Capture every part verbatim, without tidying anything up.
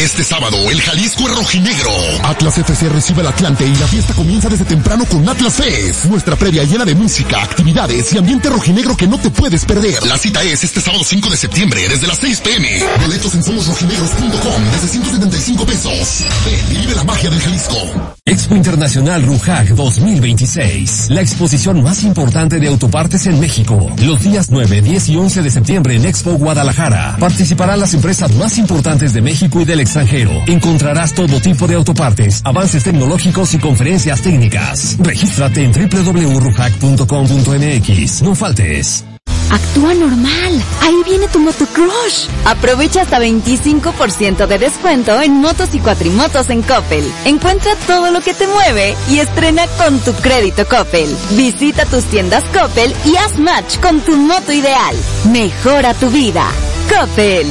Este sábado, el Jalisco es rojinegro. Atlas F C recibe al Atlante y la fiesta comienza desde temprano con Atlas Fest. Nuestra previa llena de música, actividades y ambiente rojinegro que no te puedes perder. La cita es este sábado cinco de septiembre, desde las seis pm. Boletos en somos rojinegros punto com desde ciento setenta y cinco pesos. Ven y vive la magia del Jalisco. Expo Internacional RUJAC dos mil veintiséis. La exposición más importante de autopartes en México. Los días nueve, diez y once de septiembre en Expo Guadalajara. Participarán las empresas más importantes de México y del extranjero. Encontrarás todo tipo de autopartes, avances tecnológicos y conferencias técnicas. Regístrate en doble u doble u doble u punto rujac punto com punto m x. No faltes. Actúa normal. Ahí viene tu motocrush. Aprovecha hasta veinticinco por ciento de descuento en motos y cuatrimotos en Coppel. Encuentra todo lo que te mueve y estrena con tu crédito Coppel. Visita tus tiendas Coppel y haz match con tu moto ideal. Mejora tu vida. Coppel.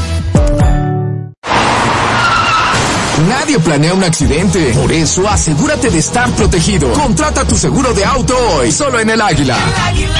Nadie planea un accidente. Por eso, asegúrate de estar protegido. Contrata tu seguro de auto hoy, solo en El Águila. El Águila.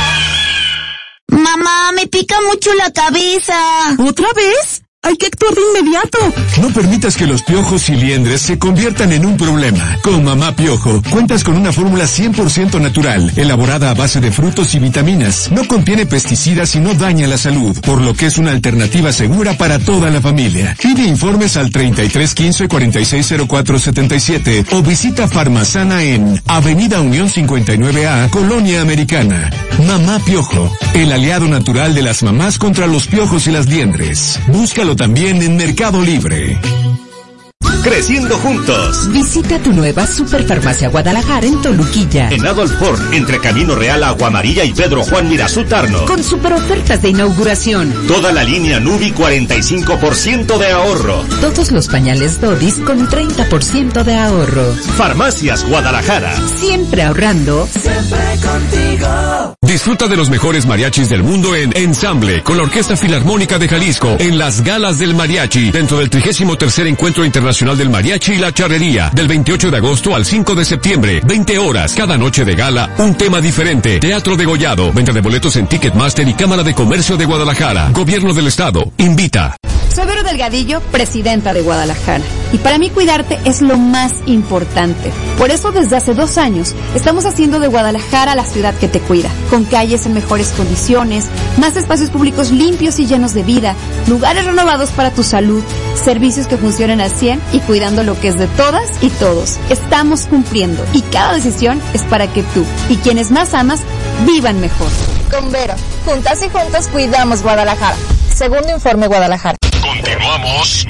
Mamá, me pica mucho la cabeza. ¿Otra vez? Hay que actuar de inmediato. No permitas que los piojos y liendres se conviertan en un problema. Con Mamá Piojo, cuentas con una fórmula cien por ciento natural, elaborada a base de frutos y vitaminas. No contiene pesticidas y no daña la salud, por lo que es una alternativa segura para toda la familia. Pide informes al treinta y tres quince, cuarenta y seis cero cuatro setenta y siete o visita Farmazana en Avenida Unión cincuenta y nueve A, Colonia Americana. Mamá Piojo, el aliado natural de las mamás contra los piojos y las liendres. Búscalo también en Mercado Libre. Creciendo juntos. Visita tu nueva Superfarmacia Guadalajara en Toluquilla. En Adolf Ford, entre Camino Real, Agua Amarilla y Pedro Juan Mirazú Tarno. Con super ofertas de inauguración. Toda la línea Nubi, cuarenta y cinco por ciento de ahorro. Todos los pañales Dodis con treinta por ciento de ahorro. Farmacias Guadalajara. Siempre ahorrando. Siempre contigo. Disfruta de los mejores mariachis del mundo en Ensamble, con la Orquesta Filarmónica de Jalisco, en las Galas del Mariachi, dentro del trigésimo tercer Encuentro Internacional del Mariachi y la Charrería, del veintiocho de agosto al cinco de septiembre, veinte horas, cada noche de gala, un tema diferente. Teatro degollado, venta de boletos en Ticketmaster y Cámara de Comercio de Guadalajara. Gobierno del Estado, invita. Soy Vero Delgadillo, presidenta de Guadalajara. Y para mí cuidarte es lo más importante. Por eso desde hace dos años estamos haciendo de Guadalajara la ciudad que te cuida. Con calles en mejores condiciones, más espacios públicos limpios y llenos de vida, lugares renovados para tu salud, servicios que funcionen al cien y cuidando lo que es de todas y todos. Estamos cumpliendo y cada decisión es para que tú y quienes más amas vivan mejor. Con Vero, juntas y juntos cuidamos Guadalajara. Segundo informe Guadalajara. Continuamos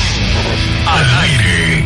al aire.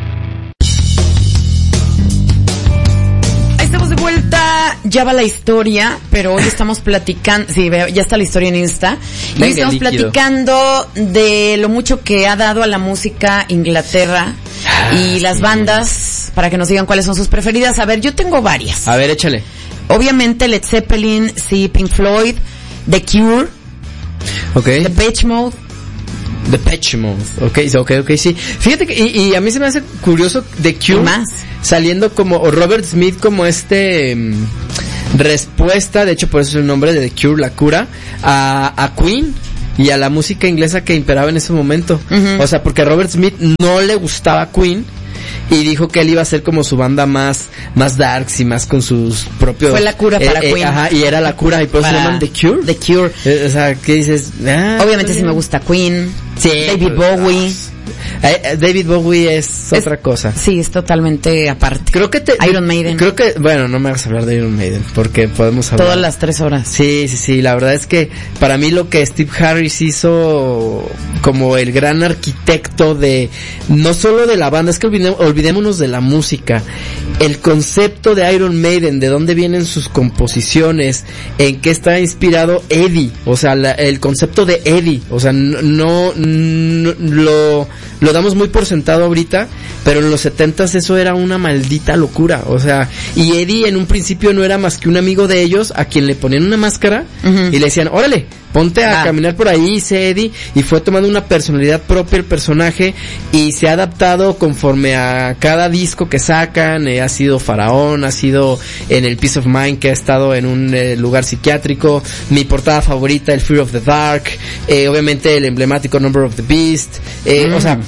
Estamos de vuelta, ya va la historia, pero hoy estamos platicando, sí, ya está la historia en Insta, y hoy estamos líquido. platicando de lo mucho que ha dado a la música Inglaterra ah, y las sí. bandas, para que nos digan cuáles son sus preferidas. A ver, yo tengo varias. A ver, échale. Obviamente Led Zeppelin, sí, Pink Floyd, The Cure, okay. Depeche Mode, Depeche Mode, okay, ok, ok, sí. Fíjate que, y, y a mí se me hace curioso The Cure más saliendo como, o Robert Smith como este, um, respuesta, de hecho por eso es el nombre de The Cure, la cura, a, a Queen y a la música inglesa que imperaba en ese momento. Uh-huh. O sea, porque a Robert Smith no le gustaba Queen, y dijo que él iba a ser como su banda más más darks y más con sus propios... Fue la cura para eh, Queen. Eh, ajá, y era la cura, y por eso se llaman The Cure. The Cure. Eh, o sea, ¿qué dices? Ah, obviamente sí me gusta Queen. Sí. David Bowie. Eh, David Bowie es, es otra cosa. Sí, es totalmente aparte. Creo que te... Iron Maiden. Creo que... Bueno, no me vas a hablar de Iron Maiden, porque podemos hablar... Todas las tres horas. Sí, sí, sí. La verdad es que para mí lo que Steve Harris hizo como el gran arquitecto de... No solo de la banda, es que olvidemos, olvidémonos de la música. El concepto de Iron Maiden, de dónde vienen sus composiciones, en qué está inspirado Eddie. O sea, la, el concepto de Eddie. O sea, no... no, no lo... Lo damos muy por sentado ahorita, pero en los setentas eso era una maldita locura, o sea, y Eddie en un principio no era más que un amigo de ellos a quien le ponían una máscara uh-huh. y le decían, órale, ponte a ah. caminar por ahí, dice Eddie, y fue tomando una personalidad propia el personaje y se ha adaptado conforme a cada disco que sacan. Eh, ha sido Faraón, ha sido en el Peace of Mind, que ha estado en un eh, lugar psiquiátrico, mi portada favorita, el Fear of the Dark, eh, obviamente el emblemático Number of the Beast, eh, mm. o sea,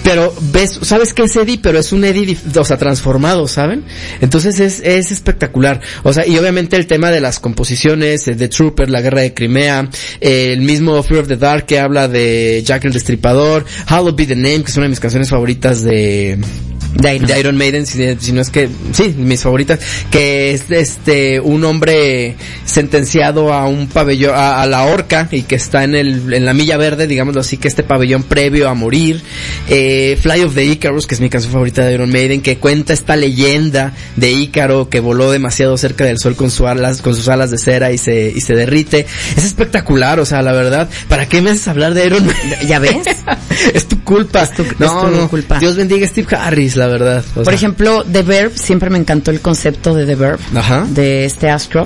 pero ves, sabes que es Eddie, pero es un Eddie, o sea, transformado, ¿saben? Entonces es, es espectacular. O sea, y obviamente el tema de las composiciones, The Trooper, La Guerra de Crimea, eh, el mismo Fear of the Dark que habla de Jack el Destripador, Hallowed Be the Name, que es una de mis canciones favoritas de... De Iron, de Iron Maiden, si, si no es que, sí, mis favoritas, que es este, un hombre sentenciado a un pabellón, a, a la horca, y que está en el, en la milla verde, digámoslo así, que este pabellón previo a morir, eh, Fly of the Icarus, que es mi canción favorita de Iron Maiden, que cuenta esta leyenda de Ícaro que voló demasiado cerca del sol con sus alas, con sus alas de cera y se, y se derrite. Es espectacular, o sea, la verdad, ¿para qué me haces hablar de Iron Maiden? ¿Ya ves? Es tu culpa. Es tu, no, es tu no, culpa. Dios bendiga a Steve Harris, la verdad. O Por sea. ejemplo, The Verb, siempre me encantó el concepto de The Verb, Ajá. de este Astro,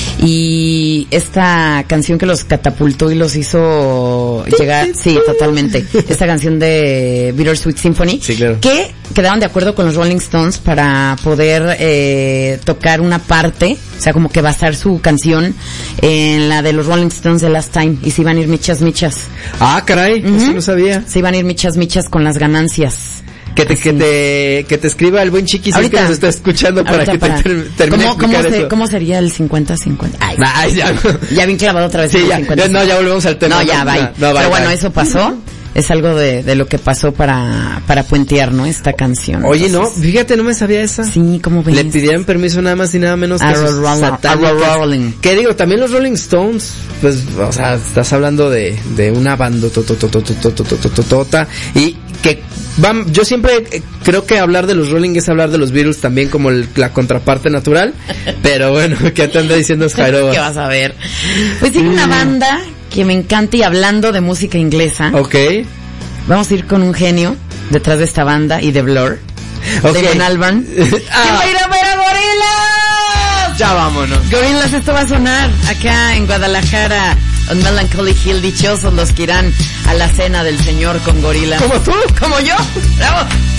y esta canción que los catapultó y los hizo llegar, sí, totalmente, esta canción de Bittersweet Symphony, sí, claro. que quedaron de acuerdo con los Rolling Stones para poder eh, tocar una parte, o sea, como que basar su canción en la de los Rolling Stones de Last Time, y se iban a ir michas michas. Ah, caray, uh-huh. Eso no sabía. Se iban a ir michas michas con las ganancias. Que te, que te, que te escriba el buen Chiquis que nos está escuchando para que para. te ter, termine ¿Cómo, cómo, se, ¿Cómo sería el cincuenta cincuenta? Ay, Ay ya. ya bien clavado otra vez. Sí, el ya, cincuenta, no, ya volvemos al tema. No, ya, bye. No, no, Pero bye, bueno, bye. Eso pasó. Es algo de, de lo que pasó para, para puentear, ¿no? Esta canción. Oye, Entonces, no, fíjate, no me sabía esa. Sí, ¿cómo ves? Le pidieron permiso nada más y nada menos que sus Rolling. ¿Qué digo? También los Rolling Stones, pues, o sea, estás hablando de, de una banda tototototototototota y que van, yo siempre creo que hablar de los Rolling es hablar de los Beatles también como el, la contraparte natural, pero bueno, ¿qué te anda diciendo Jairo? ¿Qué vas a ver? Pues tiene una banda que me encanta, y hablando de música inglesa, okay, vamos a ir con un genio detrás de esta banda y de Blur, okay. Damon Albarn. Ah. ¡Que va a ir a ver a Gorillaz! Ya vámonos. Gorillaz, esto va a sonar acá en Guadalajara, en Melancholy Hill. Dichosos los que irán a la cena del Señor con Gorillaz. ¿Como tú? ¿Como yo? ¡Bravo!